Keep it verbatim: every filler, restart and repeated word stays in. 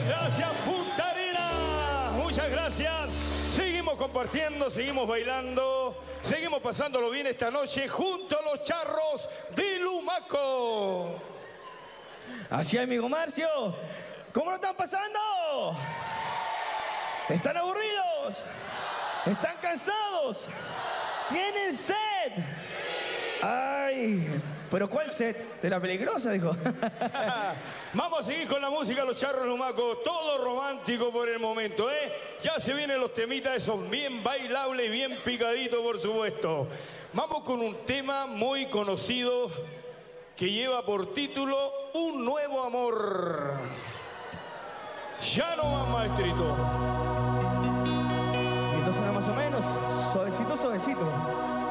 gracias, Punta Arenas. Muchas gracias. Seguimos compartiendo, seguimos bailando, seguimos pasándolo bien esta noche junto a los charros de Lumaco. Así, amigo Marcio. ¿Cómo lo están pasando? ¿Están aburridos? ¿Están cansados? ¿Tienen sed? Ay, ¿pero cuál sed? ¿De la peligrosa, dijo? Vamos a seguir con la música de los charros Lumaco. Todo romántico por el momento, ¿eh? Ya se vienen los temitas esos bien bailables y bien picaditos, por supuesto. Vamos con un tema muy conocido que lleva por título Un Nuevo Amor. Ya no más, maestrito. Entonces, más o menos, suavecito, suavecito.